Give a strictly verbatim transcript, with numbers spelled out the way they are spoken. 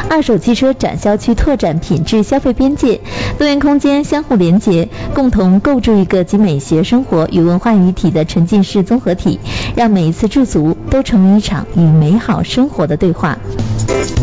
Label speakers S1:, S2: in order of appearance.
S1: 二手汽车展销区拓展品质消费边界，多元空间相互连结，共同构筑一个集美学生活与文化于一体的沉浸式综合体，让每一次驻足都成为一场与美好生活的对话。